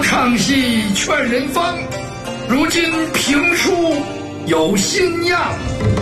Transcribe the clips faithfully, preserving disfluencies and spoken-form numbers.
唱戏劝人方，如今评书有新样。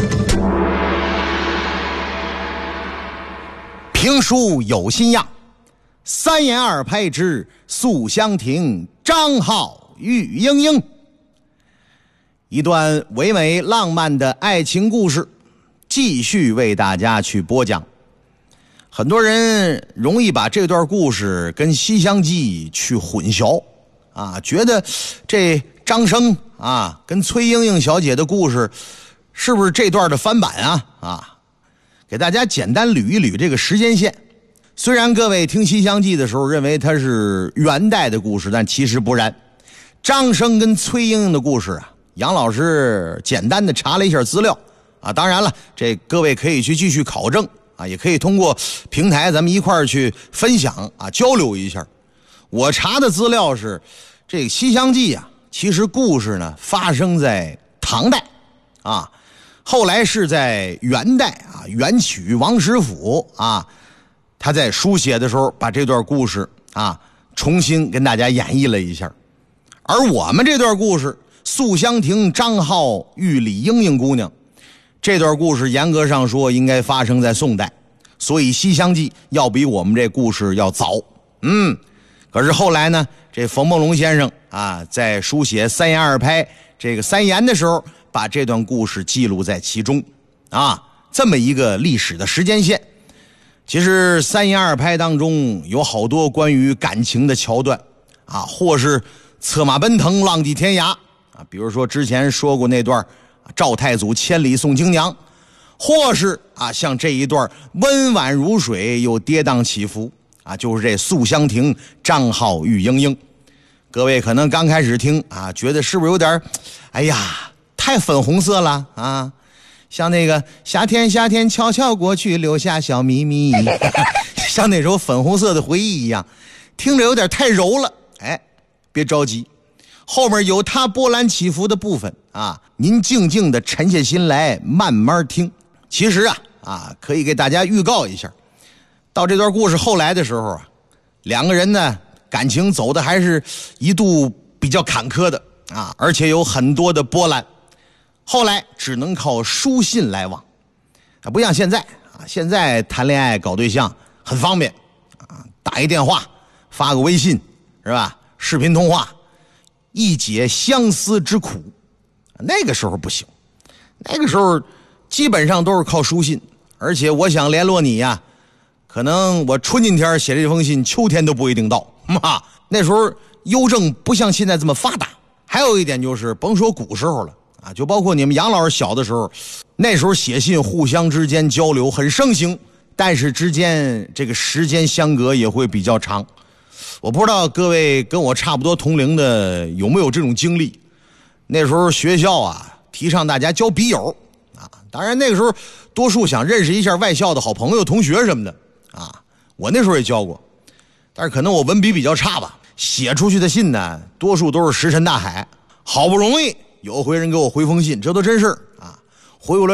评书有新样，三言二拍之素香亭张浩玉莺莺。一段唯美浪漫的爱情故事，继续为大家去播讲。很多人容易把这段故事跟《西厢记》去混淆啊，觉得这张生啊跟崔莺莺小姐的故事是不是这段的翻版啊啊？给大家简单捋一捋这个时间线。虽然各位听《西厢记》的时候认为它是元代的故事，但其实不然。张生跟崔莺莺的故事啊，杨老师简单的查了一下资料啊，当然了，这各位可以去继续考证啊，也可以通过平台咱们一块儿去分享啊，交流一下。我查的资料是，这个《西厢记》啊，其实故事呢发生在唐代啊，后来是在元代啊，元曲王实甫啊，他在书写的时候把这段故事啊重新跟大家演绎了一下。而我们这段故事，素香亭张浩遇李莺莺姑娘，这段故事严格上说应该发生在宋代，所以《西厢记》要比我们这故事要早。嗯，可是后来呢，这冯梦龙先生啊，在书写三言二拍这个三言的时候，把这段故事记录在其中啊，这么一个历史的时间线。其实三言二拍当中有好多关于感情的桥段啊，或是策马奔腾浪迹天涯啊，比如说之前说过那段赵太祖千里送京娘，或是啊像这一段温婉如水又跌宕起伏啊，就是这素香亭张浩玉莺莺。各位可能刚开始听啊，觉得是不是有点哎呀太粉红色了啊，像那个夏天夏天悄悄过去留下小秘密像那首粉红色的回忆一样，听着有点太柔了。哎，别着急，后面有它波澜起伏的部分啊，您静静的沉下心来慢慢听。其实啊啊，可以给大家预告一下，到这段故事后来的时候啊，两个人呢感情走的还是一度比较坎坷的啊，而且有很多的波澜，后来只能靠书信来往啊，不像现在啊，现在谈恋爱搞对象很方便啊，打一电话发个微信是吧，视频通话一解相思之苦。那个时候不行，那个时候基本上都是靠书信，而且我想联络你呀，可能我春天天写这封信，秋天都不一定到嘛。那时候邮政不像现在这么发达。还有一点就是，甭说古时候了啊，就包括你们杨老师小的时候，那时候写信互相之间交流很盛行，但是之间这个时间相隔也会比较长。我不知道各位跟我差不多同龄的有没有这种经历。那时候学校啊提倡大家交笔友啊，当然那个时候多数想认识一下外校的好朋友同学什么的啊，我那时候也交过，但是可能我文笔比较差吧，写出去的信呢多数都是石沉大海。好不容易有回人给我回封信，这都真事儿啊，回过来